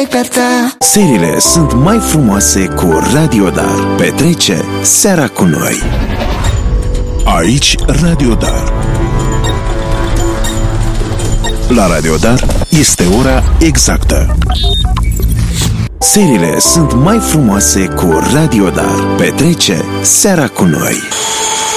perfecta ta. Seriile sunt mai frumoase cu Radio Dar. Petrece seara cu noi. Aici Radio Dar. La Radio Dar este ora exactă. Seriile sunt mai frumoase cu Radio Dar. Petrece seara cu noi.